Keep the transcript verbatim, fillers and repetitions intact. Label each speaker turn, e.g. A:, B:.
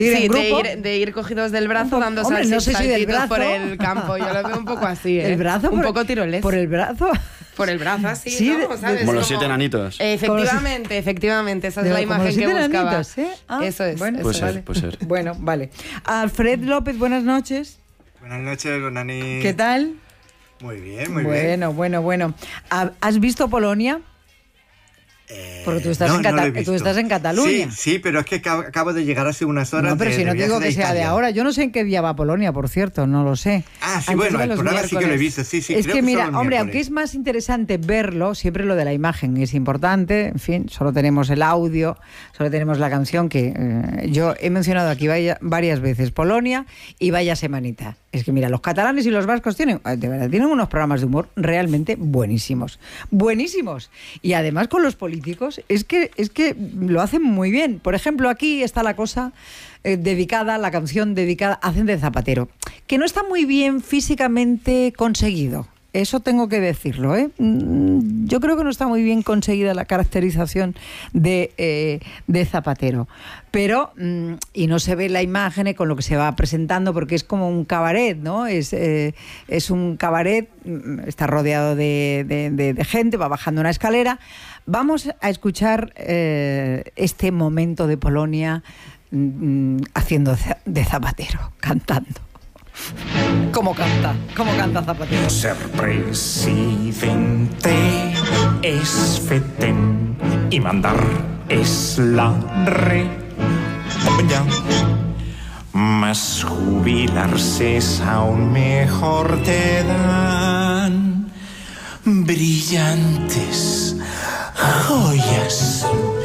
A: ¿Ir
B: sí,
A: en grupo?
B: de ir, de ir cogidos del brazo,
A: Po-
B: dando
A: hombre,
B: salsi-
A: no sé si del
B: saltitos
A: brazo.
B: por el campo. Yo lo veo un poco así, ¿eh?
A: ¿El brazo?
B: Un
A: por
B: poco
A: el-
B: tirolés.
A: ¿Por el brazo?
B: Por el brazo, así,
A: Sí,
B: ¿no?
A: de-
B: ¿Sabes?
A: de-
C: Como los siete enanitos.
B: Efectivamente, efectivamente. Esa es
A: De-
B: la
A: como
B: imagen
A: los
B: que
A: siete
B: buscaba.
A: enanitos, ¿eh? Ah,
B: Eso es.
A: bueno,
B: eso
C: Puede
B: es.
C: ser,
A: vale.
C: puede ser.
A: Bueno, vale. Alfred López, buenas noches.
D: Buenas noches, Bonani.
A: ¿Qué tal?
D: Muy bien, muy
A: bueno,
D: bien.
A: bueno, bueno. ¿Ha- ¿Has visto Polonia?
D: Eh,
A: Porque tú estás,
D: no,
A: en,
D: no
A: Cata-
D: lo he
A: tú
D: visto.
A: estás en Cataluña.
D: Sí, sí, pero es que acabo, acabo de llegar hace unas horas.
A: No, pero
D: de-
A: si no
D: de
A: te digo
D: viaje
A: que sea de
D: Italia.
A: ahora. Yo no sé en qué día va Polonia, por cierto, no lo sé.
D: Ah, sí,
A: Antes
D: bueno,
A: de
D: el
A: los
D: programa sí que lo he
A: miércoles.
D: visto, sí, sí.
A: Es
D: creo
A: que mira,
D: solo el
A: hombre,
D: miércoles.
A: aunque es más interesante verlo, siempre lo de la imagen es importante, en fin, solo tenemos el audio, solo tenemos la canción que eh, yo he mencionado aquí vaya- varias veces, Polonia y vaya semanita. Es que mira, los catalanes y los vascos tienen, de verdad, tienen unos programas de humor realmente buenísimos, buenísimos. Y además con los políticos es que es que lo hacen muy bien. Por ejemplo, aquí está la cosa eh, dedicada, la canción dedicada a Hacen de Zapatero, que no está muy bien físicamente conseguido. Eso tengo que decirlo, ¿eh? Mm, Yo creo que no está muy bien conseguida la caracterización de, eh, de Zapatero. Pero, mm, y no se ve la imagen con lo que se va presentando, porque es como un cabaret, ¿no? Es, eh, es un cabaret, mm, está rodeado de, de- de- de gente, va bajando una escalera. Vamos a escuchar eh, este momento de Polonia mm, haciendo de Zapatero, cantando. ¿Cómo canta? ¿Cómo canta Zapatero?
E: Ser presidente es fetén y mandar es la re. Ya. Mas jubilarse es aún mejor, te dan brillantes joyas.